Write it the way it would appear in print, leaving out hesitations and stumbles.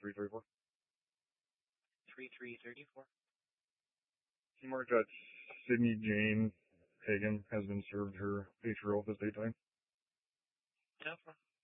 3334. 3334. He marked that Sydney Jane Hagan has been served her patrial this daytime. No problem.